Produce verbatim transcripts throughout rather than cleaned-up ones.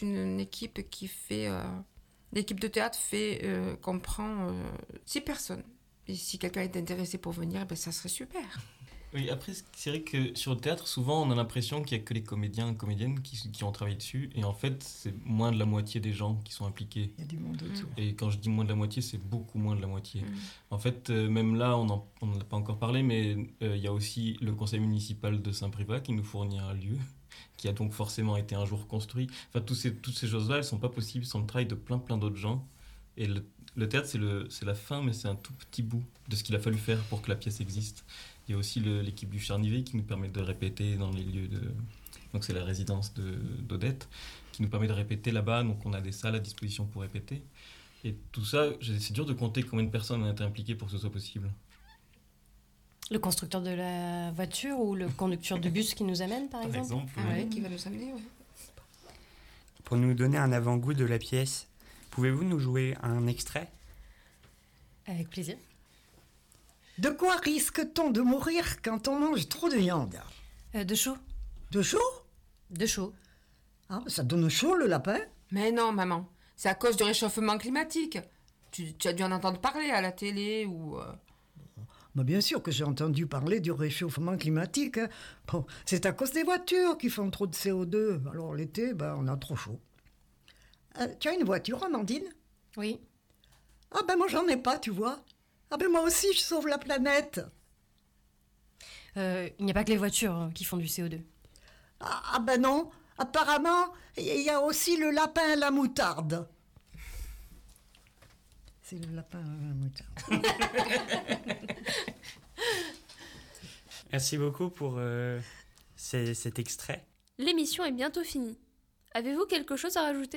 une, une équipe qui fait... Euh, l'équipe de théâtre fait, euh, comprend euh, six personnes. Et si quelqu'un est intéressé pour venir, ben, ça serait super. Oui, après, c'est vrai que sur le théâtre, souvent, on a l'impression qu'il n'y a que les comédiens et comédiennes qui, qui ont travaillé dessus. Et en fait, c'est moins de la moitié des gens qui sont impliqués. Il y a du monde autour. Et quand je dis moins de la moitié, c'est beaucoup moins de la moitié. Mmh. En fait, euh, même là, on n'en on a pas encore parlé, mais euh, il y a aussi le conseil municipal de Saint-Privat qui nous fournit un lieu, qui a donc forcément été un jour construit. Enfin, tous ces, toutes ces choses-là, elles ne sont pas possibles sans le travail de plein, plein d'autres gens. Et le, le théâtre, c'est, le, c'est la fin, mais c'est un tout petit bout de ce qu'il a fallu faire pour que la pièce existe. Il y a aussi le, l'équipe du Charnivet qui nous permet de répéter dans les lieux de... Donc c'est la résidence de, d'Odette, qui nous permet de répéter là-bas. Donc on a des salles à disposition pour répéter. Et tout ça, c'est dur de compter combien de personnes ont été impliquées pour que ce soit possible. Le constructeur de la voiture ou le conducteur de bus qui nous amène, par, par exemple, exemple Ah oui. oui, qui va nous amener, oui. Pour nous donner un avant-goût de la pièce, pouvez-vous nous jouer un extrait ? Avec plaisir. De quoi risque-t-on de mourir quand on mange trop de viande ? Euh, de chaud. De chaud ? De chaud. Ah, ça donne chaud le lapin ? Mais non, maman. C'est à cause du réchauffement climatique. Tu, tu as dû en entendre parler à la télé ou... Euh... Bah bien sûr que j'ai entendu parler du réchauffement climatique. Hein. Bon, c'est à cause des voitures qui font trop de C O deux. Alors l'été, bah, on a trop chaud. Euh, tu as une voiture, Amandine ? Oui. Ah ben moi j'en ai pas, tu vois. Ah ben moi aussi je sauve la planète. Euh, il n'y a pas que les voitures qui font du C O deux. Ah, ah ben non, apparemment il y a aussi le lapin à la moutarde. C'est le lapin à la moutarde. Merci beaucoup pour euh, ces, cet extrait. L'émission est bientôt finie. Avez-vous quelque chose à rajouter ?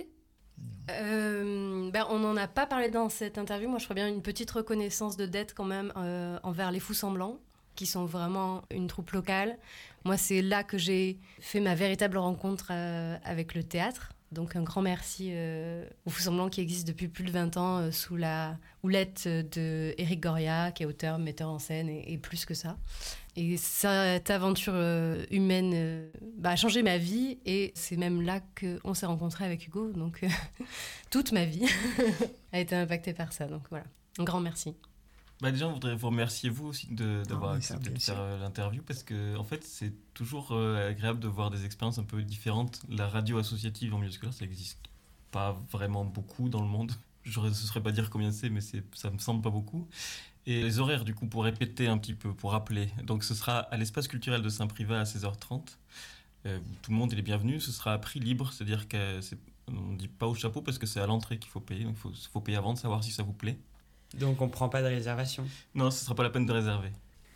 Euh, ben on n'en a pas parlé dans cette interview. Moi, je ferais bien une petite reconnaissance de dette quand même euh, envers les Fous Semblants, qui sont vraiment une troupe locale. Moi, c'est là que j'ai fait ma véritable rencontre euh, avec le théâtre. Donc, un grand merci euh, aux Fous Semblants qui existent depuis plus de vingt ans euh, sous la houlette de Éric Goria, qui est auteur, metteur en scène et, et plus que ça. Et cette aventure euh, humaine euh, bah, a changé ma vie et c'est même là qu'on s'est rencontrés avec Hugo. Donc, euh, toute ma vie a été impactée par ça. Donc, voilà. Un grand merci. Bah déjà, on voudrait vous remercier vous aussi de, d'avoir Ah oui, accepté ça, de faire euh, l'interview parce que en fait, c'est toujours euh, agréable de voir des expériences un peu différentes. La radio associative en milieu scolaire, ça n'existe pas vraiment beaucoup dans le monde. Je ne saurais pas dire combien c'est, mais c'est, ça me semble pas beaucoup. Et les horaires, du coup, pour répéter un petit peu, pour rappeler. Donc, ce sera à l'espace culturel de Saint-Privat à seize heures trente. Euh, tout le monde est les bienvenus. Ce sera à prix libre, c'est-à-dire qu'on ne dit pas au chapeau parce que c'est à l'entrée qu'il faut payer. Donc, il faut, faut payer avant de savoir si ça vous plaît. Donc on ne prend pas de réservation. Non, ce ne sera pas la peine de réserver.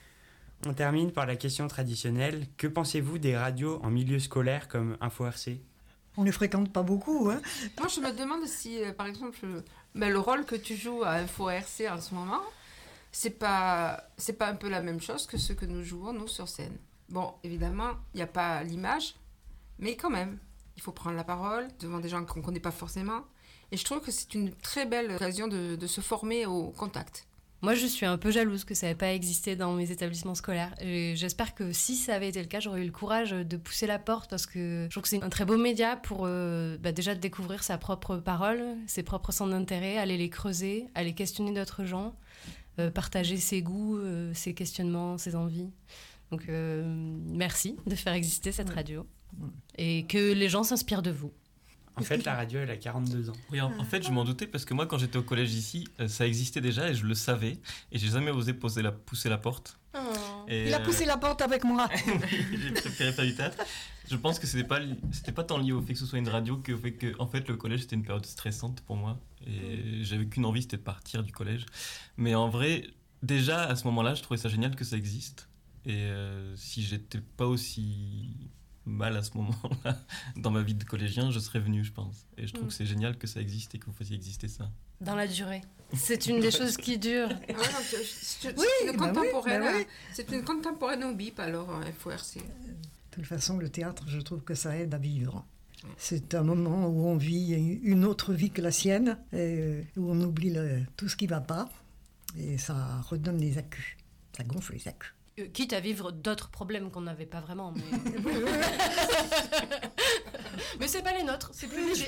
On termine par la question traditionnelle. Que pensez-vous des radios en milieu scolaire comme Info R C ? On les fréquente pas beaucoup, hein. Moi, je me demande si, euh, par exemple, le, ben, le rôle que tu joues à Info R C en ce moment, c'est pas, c'est pas un peu la même chose que ce que nous jouons, nous, sur scène. Bon, évidemment, il n'y a pas l'image, mais quand même, il faut prendre la parole devant des gens qu'on ne connaît pas forcément. Et je trouve que c'est une très belle occasion de, de se former au contact. Moi, je suis un peu jalouse que ça n'ait pas existé dans mes établissements scolaires. Et j'espère que si ça avait été le cas, j'aurais eu le courage de pousser la porte parce que je trouve que c'est un très beau média pour euh, bah déjà découvrir sa propre parole, ses propres centres d'intérêt, aller les creuser, aller questionner d'autres gens, euh, partager ses goûts, euh, ses questionnements, ses envies. Donc, euh, merci de faire exister cette radio et que les gens s'inspirent de vous. En fait, la radio, elle a quarante-deux ans. Oui, en, en fait, je m'en doutais parce que moi, quand j'étais au collège ici, euh, ça existait déjà et je le savais. Et j'ai jamais osé poser la, pousser la porte. Oh. Et, Il a poussé euh... la porte avec moi. J'ai préféré faire du théâtre. Je pense que c'était pas, c'était pas tant lié au fait que ce soit une radio qu'au fait que, en fait, le collège, c'était une période stressante pour moi. Et j'avais qu'une envie, c'était de partir du collège. Mais en vrai, déjà, à ce moment-là, je trouvais ça génial que ça existe. Et euh, si j'étais pas aussi mal à ce moment-là dans ma vie de collégien, je serais venu, je pense. Et je trouve mmh. que c'est génial que ça existe et que vous fassiez exister ça. Dans la durée. C'est une des choses qui durent. Ah ouais, donc, c'est, oui, c'est une bah contemporaine. Oui, bah oui. C'est une contemporaine au B I P alors, F O R C. De toute façon, le théâtre, je trouve que ça aide à vivre. C'est un moment où on vit une autre vie que la sienne, et où on oublie le, tout ce qui ne va pas, et ça redonne les accus. Ça gonfle les accus. Quitte à vivre d'autres problèmes qu'on n'avait pas vraiment. Mais, mais c'est pas les nôtres, c'est plus léger.